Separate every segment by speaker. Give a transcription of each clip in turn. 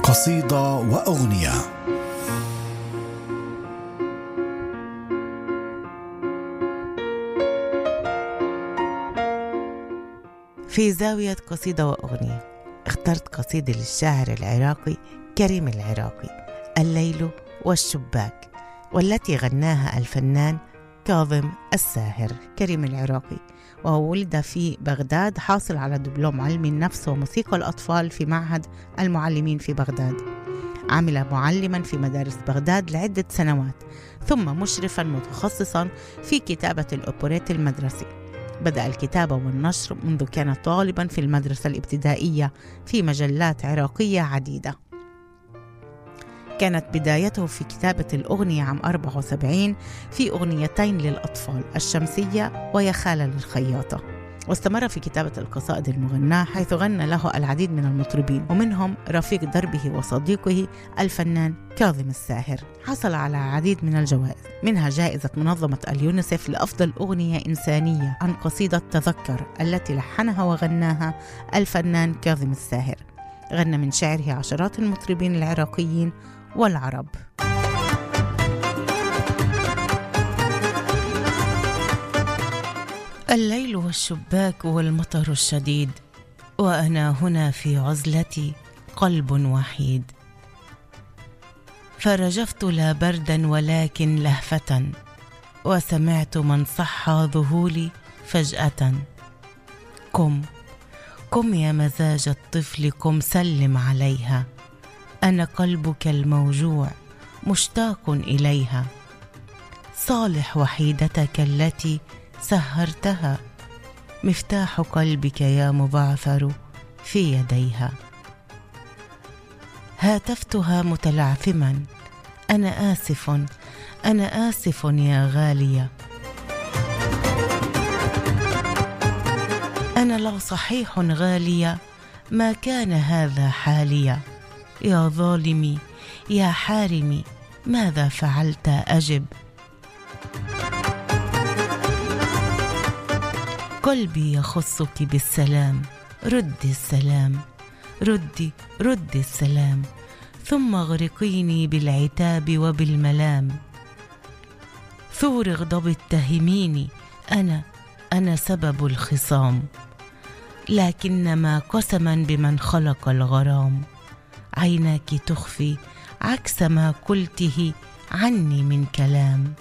Speaker 1: قصيدة وأغنية.
Speaker 2: في زاوية قصيدة وأغنية اخترت قصيدة للشاعر العراقي كريم العراقي، الليل والشباك، والتي غناها الفنان كاظم الساهر. كريم العراقي وهو ولد في بغداد، حاصل على دبلوم علم النفس وموسيقى الأطفال في معهد المعلمين في بغداد. عمل معلما في مدارس بغداد لعدة سنوات، ثم مشرفا متخصصا في كتابة الأوبريت المدرسي. بدأ الكتابة والنشر منذ كان طالبا في المدرسة الابتدائية في مجلات عراقية عديدة. كانت بدايته في كتابة الأغنية عام 74 في أغنيتين للأطفال، الشمسية ويا خالة للخياطة، واستمر في كتابة القصائد المغناة، حيث غنى له العديد من المطربين، ومنهم رفيق دربه وصديقه الفنان كاظم الساهر. حصل على العديد من الجوائز، منها جائزة منظمة اليونيسف لأفضل أغنية إنسانية عن قصيدة تذكر التي لحنها وغناها الفنان كاظم الساهر. غنى من شعره عشرات المطربين العراقيين والعرب. الليل والشباك والمطر الشديد، وأنا هنا في عزلتي قلب وحيد. فرجفت لا بردا ولكن لهفة، وسمعت من صح ذهولي فجأة. قم يا مزاج الطفل، قم سلم عليها، أنا قلبك الموجوع مشتاق إليها. صالح وحيدتك التي سهرتها، مفتاح قلبك يا مبعثر في يديها. هاتفتها متلعثما، أنا آسف يا غالية، أنا لو صحيح غالية ما كان هذا حاليا. يا ظالمي يا حارمي ماذا فعلت أجب. قلبي يخصك بالسلام، ردي السلام، ردي السلام، ثم اغرقيني بالعتاب وبالملام. ثور غضب اتهميني، أنا سبب الخصام، لكنما قسما بمن خلق الغرام. عيناك تخفي عكس ما قلته عني من كلام.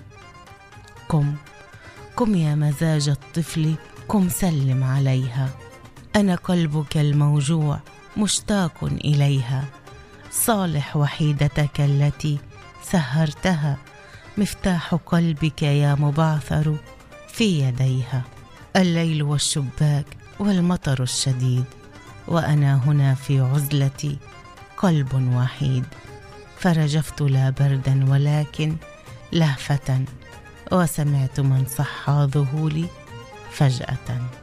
Speaker 2: قم يا مزاج الطفل، قم سلم عليها، أنا قلبك الموجوع مشتاق إليها. صالح وحيدتك التي سهرتها، مفتاح قلبك يا مبعثر في يديها. الليل والشباك والمطر الشديد، وأنا هنا في عزلتي قلب وحيد. فرجفت لا بردا ولكن لهفة، وسمعت من صح ذهولي فجأة.